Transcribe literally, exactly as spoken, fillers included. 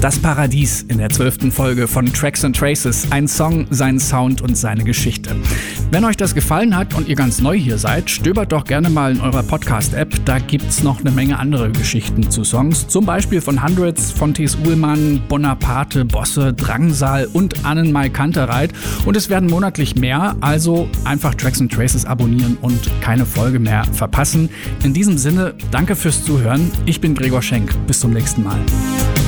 Das Paradies in der zwölften Folge von Tracks and Traces. Ein Song, sein Sound und seine Geschichte. Wenn euch das gefallen hat und ihr ganz neu hier seid, stöbert doch gerne mal in eurer Podcast-App. Da gibt's noch eine Menge andere Geschichten zu Songs. Zum Beispiel von Hundreds, von Thies Uhlmann, Bonaparte, Bosse, Drangsal und Annenmai Kantereit. Und es werden monatlich mehr, also einfach Tracks and Traces abonnieren und keine Folge mehr verpassen. In diesem Sinne, danke fürs Zuhören. Ich bin Gregor Schenk. Bis zum nächsten Mal.